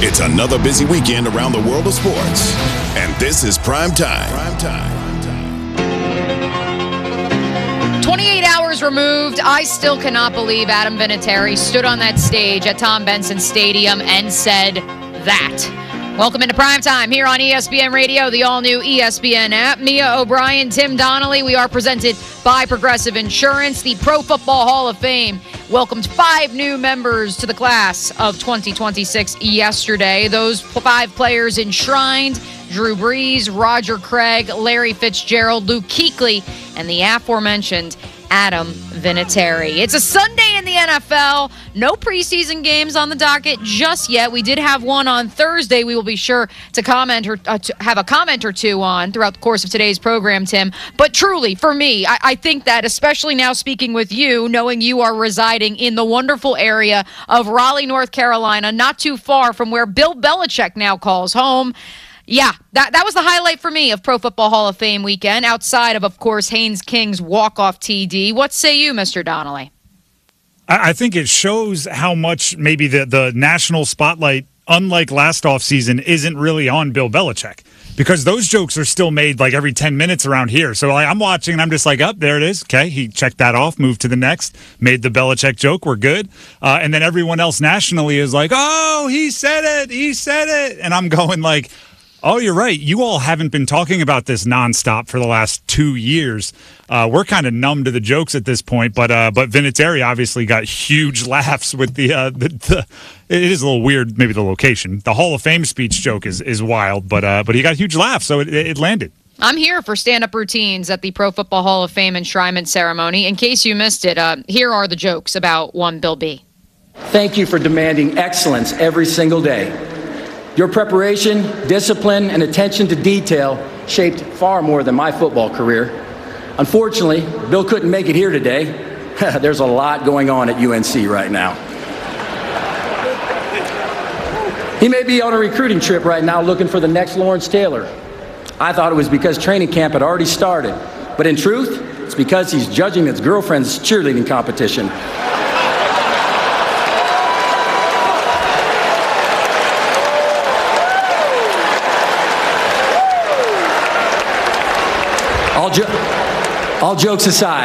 It's another busy weekend around the world of sports, and this is Prime Time. 28 hours removed, I still cannot believe Adam Vinatieri stood on that stage at Tom Benson Stadium and said that. Welcome into Prime Time here on ESPN Radio, the all-new ESPN app. Mia O'Brien, Tim Donnelly. We are presented by Progressive Insurance. The Pro Football Hall of Fame welcomed 5 new members to the class of 2026 yesterday. Those 5 players enshrined: Drew Brees, Roger Craig, Larry Fitzgerald, Luke Kuechly, and the aforementioned Adam Vinatieri. It's a Sunday in the NFL. No preseason games on the docket just yet. We did have one on Thursday. We will be sure to comment or to have a comment or two on throughout the course of today's program, Tim. But truly, for me, I think that, especially now speaking with you, knowing you are residing in the wonderful area of Raleigh, North Carolina, not too far from where Bill Belichick now calls home. Yeah, that was the highlight for me of Pro Football Hall of Fame weekend, outside of course, Haynes King's walk-off TD. What say you, Mr. Donnelly? I think it shows how much maybe the national spotlight, unlike last offseason, isn't really on Bill Belichick. Because those jokes are still made like every 10 minutes around here. So I'm watching and I'm just like, oh, there it is. Okay, he checked that off, moved to the next, made the Belichick joke, we're good. And then everyone else nationally is like, oh, he said it. And I'm going like, oh, you're right. You all haven't been talking about this nonstop for the last 2 years. We're kind of numb to the jokes at this point, but Vinatieri obviously got huge laughs with the it is a little weird, maybe the location. The Hall of Fame speech joke is wild, but he got huge laughs, so it landed. I'm here for stand-up routines at the Pro Football Hall of Fame enshrinement ceremony. In case you missed it, here are the jokes about one Bill B. Thank you for demanding excellence every single day. Your preparation, discipline, and attention to detail shaped far more than my football career. Unfortunately, Bill couldn't make it here today. There's a lot going on at UNC right now. He may be on a recruiting trip right now looking for the next Lawrence Taylor. I thought it was because training camp had already started, but in truth, it's because he's judging his girlfriend's cheerleading competition. All jokes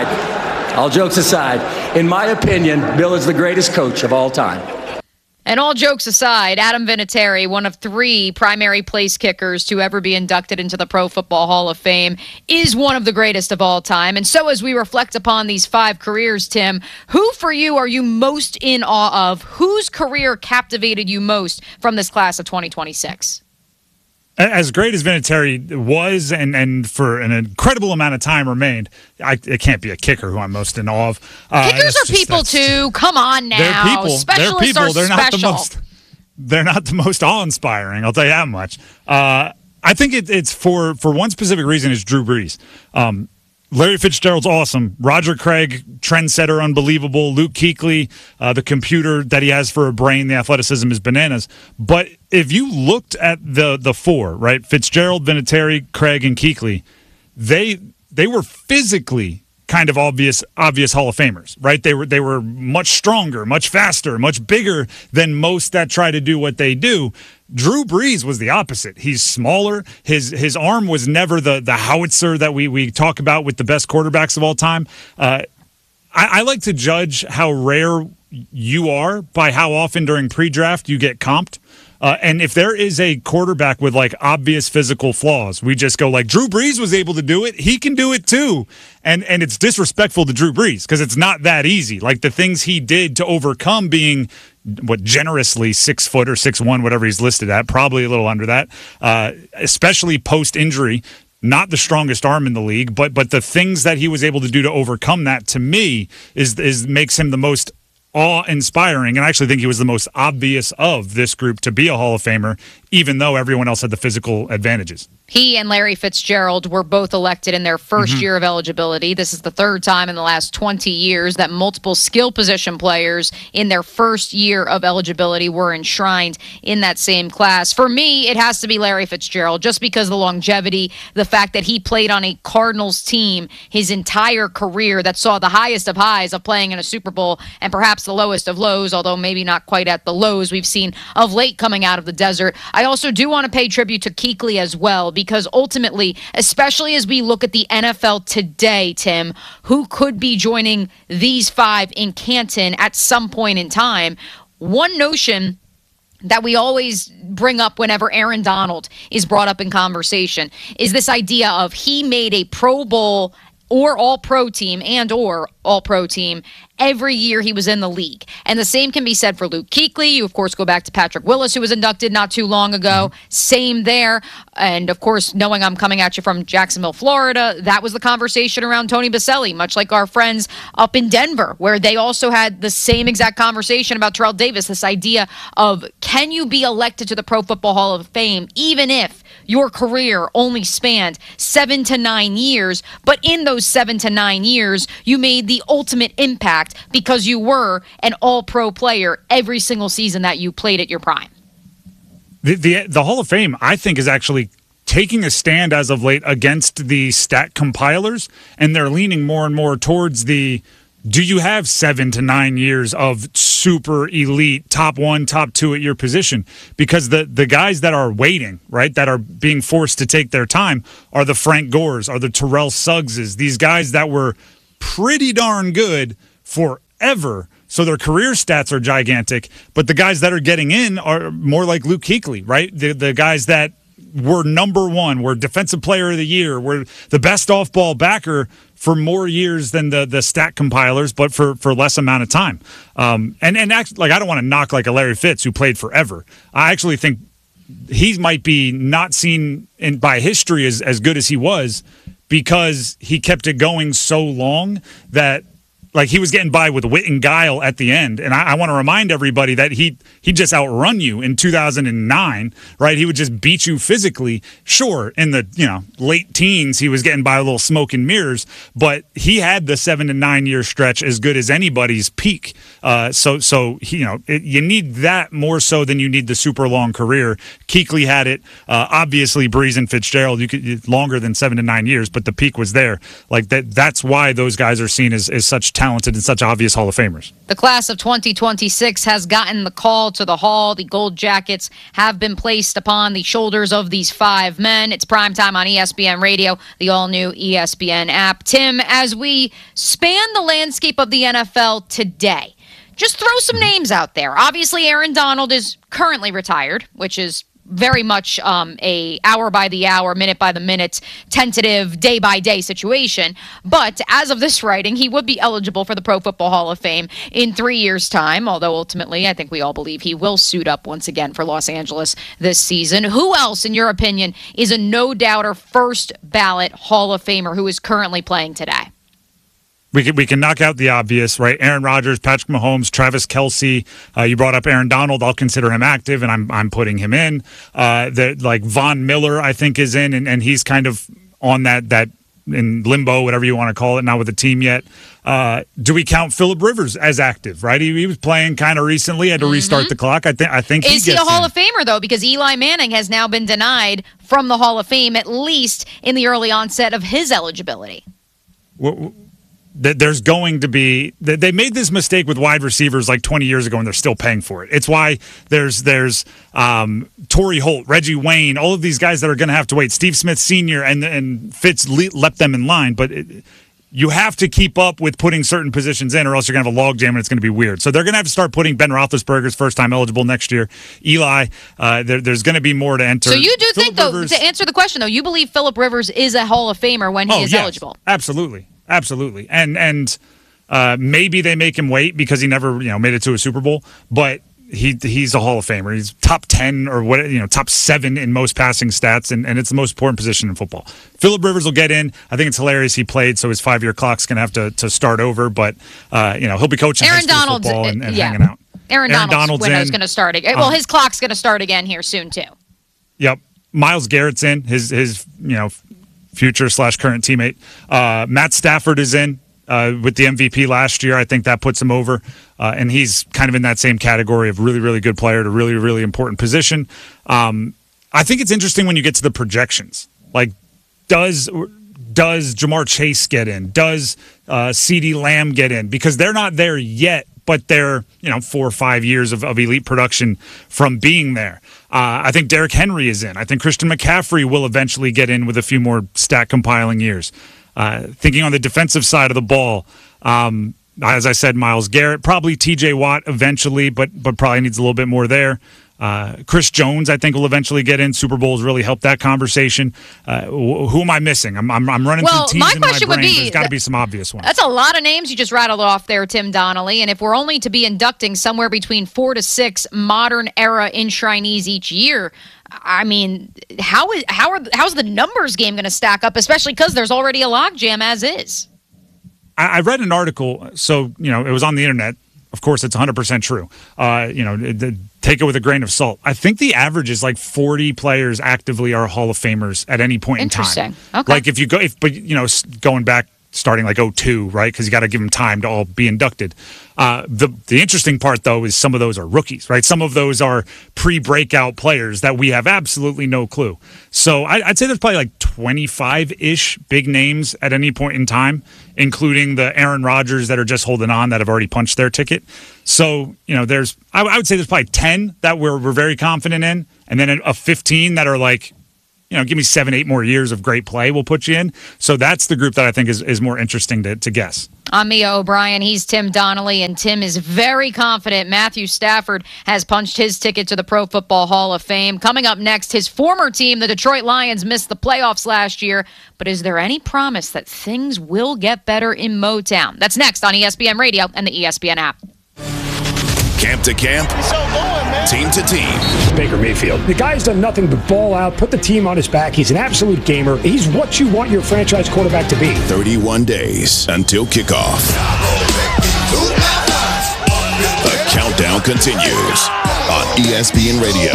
aside, in my opinion, Bill is the greatest coach of all time. And all jokes aside, Adam Vinatieri, one of 3 primary place kickers to ever be inducted into the Pro Football Hall of Fame, is one of the greatest of all time. And so as we reflect upon these 5 careers, Tim, who for you are you most in awe of? Whose career captivated you most from this class of 2026? As great as Vinatieri was and for an incredible amount of time remained, it can't be a kicker who I'm most in awe of. Kickers are people too. Come on now. They're people. Specialists are special. They're not the most awe-inspiring, I'll tell you that much. I think it's for one specific reason, is Drew Brees. Larry Fitzgerald's awesome. Roger Craig, trendsetter, unbelievable. Luke Kuechly, the computer that he has for a brain, the athleticism is bananas. But if you looked at the 4, right, Fitzgerald, Vinatieri, Craig, and Kuechly, they were physically kind of obvious Hall of Famers, right? They were much stronger, much faster, much bigger than most that try to do what they do. Drew Brees was the opposite. He's smaller. His arm was never the howitzer that we talk about with the best quarterbacks of all time. I like to judge how rare you are by how often during pre-draft you get comped. And if there is a quarterback with like obvious physical flaws, we just go like, Drew Brees was able to do it. He can do it too. And it's disrespectful to Drew Brees because it's not that easy. Like the things he did to overcome being generously 6 foot or 6'1", whatever he's listed at, probably a little under that, especially post-injury. Not the strongest arm in the league, but the things that he was able to do to overcome that, to me, is makes him the most awe-inspiring, and I actually think he was the most obvious of this group to be a Hall of Famer, even though everyone else had the physical advantages. He and Larry Fitzgerald were both elected in their first year of eligibility. This is the 3rd time in the last 20 years that multiple skill position players in their first year of eligibility were enshrined in that same class. For me, it has to be Larry Fitzgerald, just because of the longevity, the fact that he played on a Cardinals team his entire career that saw the highest of highs of playing in a Super Bowl and perhaps the lowest of lows, although maybe not quite at the lows we've seen of late coming out of the desert. I also do want to pay tribute to Kuechly as well, because ultimately, especially as we look at the NFL today, Tim, who could be joining these five in Canton at some point in time, one notion that we always bring up whenever Aaron Donald is brought up in conversation is this idea of he made a Pro Bowl or All-Pro team or All-Pro team every year he was in the league. And the same can be said for Luke Kuechly. You, of course, go back to Patrick Willis, who was inducted not too long ago. Same there. And, of course, knowing I'm coming at you from Jacksonville, Florida, that was the conversation around Tony Boselli, much like our friends up in Denver, where they also had the same exact conversation about Terrell Davis, this idea of can you be elected to the Pro Football Hall of Fame even if your career only spanned 7 to 9 years, but in those 7 to 9 years, you made the ultimate impact because you were an all-pro player every single season that you played at your prime. The Hall of Fame, I think, is actually taking a stand as of late against the stat compilers, and they're leaning more and more towards the do you have 7 to 9 years of super elite, top 1, top 2 at your position? Because the guys that are waiting, right, that are being forced to take their time are the Frank Gores, are the Terrell Suggses, these guys that were pretty darn good forever. So their career stats are gigantic, but the guys that are getting in are more like Luke Kuechly, right? The guys that were number one, were defensive player of the year, were the best off-ball backer for more years than the stat compilers, but for less amount of time. And actually, like, I don't want to knock like a Larry Fitz who played forever. I actually think he might be not seen by history as good as he was because he kept it going so long that, like, he was getting by with wit and guile at the end. And I want to remind everybody that he just outrun you in 2009, right? He would just beat you physically. Sure, in the late teens, he was getting by a little smoke and mirrors, but he had the 7 to 9 year stretch as good as anybody's peak. So you need that more so than you need the super long career. Kuechly had it. Obviously, Brees and Fitzgerald, you could longer than 7 to 9 years, but the peak was there. Like that's why those guys are seen as such talented and such obvious Hall of Famers. The class of 2026 has gotten the call to the Hall. The gold jackets have been placed upon the shoulders of these five men. It's primetime on ESPN Radio, the all-new ESPN app. Tim, as we span the landscape of the NFL today, just throw some names out there. Obviously, Aaron Donald is currently retired, which is very much a hour by the hour, minute by the minute, tentative, day by day situation. But as of this writing, he would be eligible for the Pro Football Hall of Fame in 3 years' time, although ultimately I think we all believe he will suit up once again for Los Angeles this season. Who else, in your opinion, is a no-doubter first ballot Hall of Famer who is currently playing today? We can knock out the obvious, right? Aaron Rodgers, Patrick Mahomes, Travis Kelce. You brought up Aaron Donald. I'll consider him active, and I'm putting him in. Von Miller, I think, is in, and he's kind of on that in limbo, whatever you want to call it, not with the team yet. Do we count Phillip Rivers as active? Right, he was playing kind of recently, had to restart the clock. I think is he a Hall of Famer though? Because Eli Manning has now been denied from the Hall of Fame, at least in the early onset of his eligibility. There's going to be, they made this mistake with wide receivers like 20 years ago and they're still paying for it. It's why there's Torrey Holt, Reggie Wayne, all of these guys that are going to have to wait. Steve Smith Sr. and Fitz leapt them in line, but you have to keep up with putting certain positions in or else you're going to have a logjam and it's going to be weird. So they're going to have to start putting Ben Roethlisberger's first time eligible next year. Eli, there's going to be more to enter. So you do think, though, to answer the question, though, you believe Phillip Rivers is a Hall of Famer when he is eligible? Absolutely. Absolutely. And maybe they make him wait because he never, made it to a Super Bowl, but he's a Hall of Famer. He's top 10 or what, top 7 in most passing stats, and it's the most important position in football. Phillip Rivers will get in. I think it's hilarious he played, so his 5-year clock's going to have to start over, but he'll be coaching high school football and hanging out. Aaron Donald's window is going to start again. Well, his clock's going to start again here soon too. Yep. Myles Garrett's in, his future/current teammate. Matt Stafford is in with the MVP last year. I think that puts him over. And he's kind of in that same category of really, really good player at a really, really important position. I think it's interesting when you get to the projections. Like, does Jamar Chase get in? Does CeeDee Lamb get in? Because they're not there yet, but they're 4 or 5 years of elite production from being there. I think Derrick Henry is in. I think Christian McCaffrey will eventually get in with a few more stat compiling years. Thinking on the defensive side of the ball, as I said, Myles Garrett, probably TJ Watt eventually, but probably needs a little bit more there. Chris Jones, I think, will eventually get in. Super Bowls really helped that conversation. Who am I missing? I'm running through teams in my brain. There's got to be some obvious ones. That's a lot of names you just rattled off there, Tim Donnelly. And if we're only to be inducting somewhere between 4 to 6 modern era enshrinees each year, I mean, how's the numbers game going to stack up? Especially because there's already a logjam as is. I read an article, so it was on the internet. Of course, it's 100% true. Take it with a grain of salt. I think the average is like 40 players actively are Hall of Famers at any point in time. Interesting. Okay. Like if you go, going back, starting like 2002, right? Because you got to give them time to all be inducted. The interesting part, though, is some of those are rookies, right? Some of those are pre-breakout players that we have absolutely no clue. So I'd say there's probably like 25-ish big names at any point in time, including the Aaron Rodgers that are just holding on that have already punched their ticket. So, there's I would say there's probably 10 that we're very confident in, and then a 15 that are like, give me 7-8 more years of great play, we'll put you in. So that's the group that I think is more interesting to guess. I'm Mia O'Brien. He's Tim Donnelly, and Tim is very confident Matthew Stafford has punched his ticket to the Pro Football Hall of Fame. Coming up next, his former team, the Detroit Lions, missed the playoffs last year. But is there any promise that things will get better in Motown? That's next on ESPN Radio and the ESPN app. Camp to camp, team to team. Baker Mayfield. The guy's done nothing but ball out, put the team on his back. He's an absolute gamer. He's what you want your franchise quarterback to be. 31 days until kickoff. The countdown continues on ESPN Radio.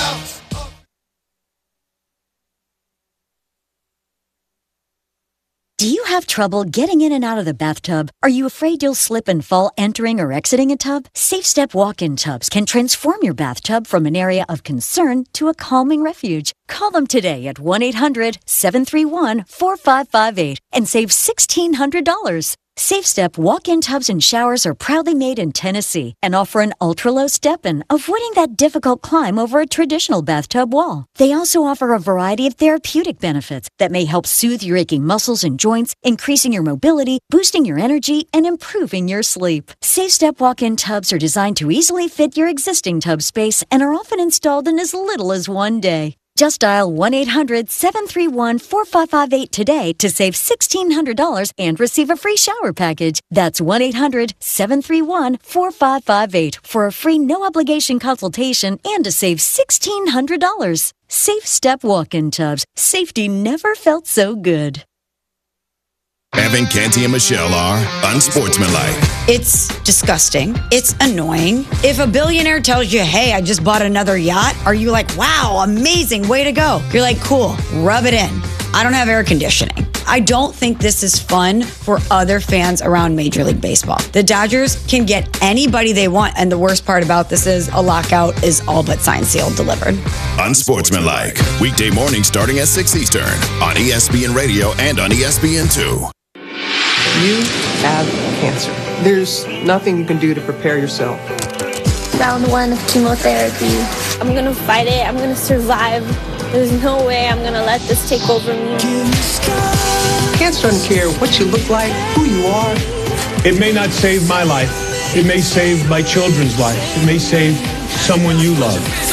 Do you have trouble getting in and out of the bathtub? Are you afraid you'll slip and fall entering or exiting a tub? SafeStep walk-in tubs can transform your bathtub from an area of concern to a calming refuge. Call them today at 1-800-731-4558 and save $1,600. SafeStep walk-in tubs and showers are proudly made in Tennessee and offer an ultra-low step-in, avoiding that difficult climb over a traditional bathtub wall. They also offer a variety of therapeutic benefits that may help soothe your aching muscles and joints, increasing your mobility, boosting your energy, and improving your sleep. SafeStep walk-in tubs are designed to easily fit your existing tub space and are often installed in as little as 1 day. Just dial 1-800-731-4558 today to save $1,600 and receive a free shower package. That's 1-800-731-4558 for a free no-obligation consultation and to save $1,600. SafeStep walk-in tubs. Safety never felt so good. Evan, Canty, and Michelle are unsportsmanlike. It's disgusting. It's annoying. If a billionaire tells you, hey, I just bought another yacht, are you like, wow, amazing, way to go? You're like, cool, rub it in. I don't have air conditioning. I don't think this is fun for other fans around Major League Baseball. The Dodgers can get anybody they want, and the worst part about this is a lockout is all but signed, sealed, delivered. Unsportsmanlike. Weekday mornings starting at 6 Eastern on ESPN Radio and on ESPN2. You have cancer. There's nothing you can do to prepare yourself. Round 1 of chemotherapy. I'm going to fight it. I'm going to survive. There's no way I'm going to let this take over me. Cancer doesn't care what you look like, who you are. It may not save my life. It may save my children's life. It may save someone you love.